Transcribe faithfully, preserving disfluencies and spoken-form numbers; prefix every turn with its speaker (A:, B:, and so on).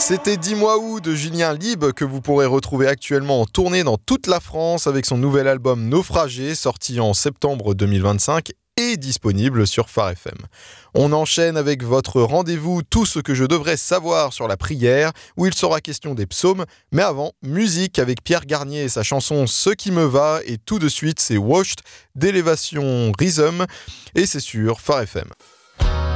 A: C'était Dis-moi où de Julien Lieb que vous pourrez retrouver actuellement en tournée dans toute la France avec son nouvel album Naufragé sorti en septembre deux mille vingt-cinq et disponible sur Phare F M. On enchaîne avec votre rendez-vous Tout ce que je devrais savoir sur la prière où il sera question des psaumes, mais avant, musique avec Pierre Garnier et sa chanson Ce qui me va et tout de suite c'est Washed d'Élévation Rhythm et c'est sur Phare F M.